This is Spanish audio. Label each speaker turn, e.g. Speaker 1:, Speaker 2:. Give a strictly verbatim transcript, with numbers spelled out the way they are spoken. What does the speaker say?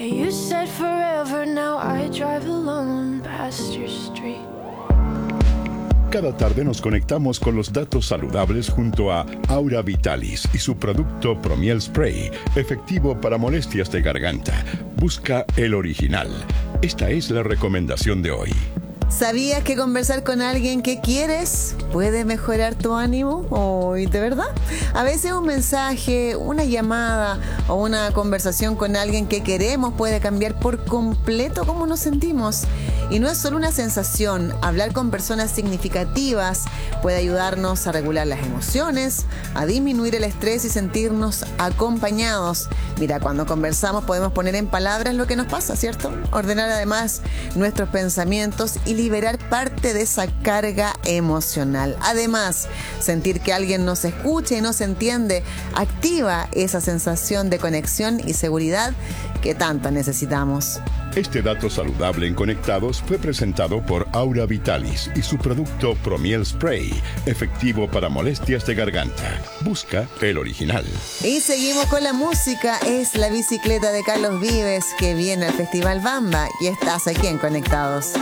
Speaker 1: Yeah, you said forever, now I drive alone past your street.
Speaker 2: Cada tarde nos conectamos con los datos saludables junto a Aura Vitalis y su producto Promiel Spray, efectivo para molestias de garganta. Busca el original. Esta es la recomendación de hoy.
Speaker 3: ¿Sabías que conversar con alguien que quieres puede mejorar tu ánimo? ¿Hoy de verdad? A veces un mensaje, una llamada o una conversación con alguien que queremos puede cambiar por completo cómo nos sentimos. Y no es solo una sensación, hablar con personas significativas puede ayudarnos a regular las emociones, a disminuir el estrés y sentirnos acompañados. Mira, cuando conversamos podemos poner en palabras lo que nos pasa, ¿cierto? Ordenar además nuestros pensamientos y liberar parte de esa carga emocional. Además, sentir que alguien nos escucha y nos entiende activa esa sensación de conexión y seguridad que tanto necesitamos.
Speaker 2: Este dato saludable en Conectados fue presentado por Aura Vitalis y su producto Promiel Spray, efectivo para molestias de garganta. Busca el original.
Speaker 3: Y seguimos con la música. Es la bicicleta de Carlos Vives que viene al Festival Bamba y estás aquí en Conectados.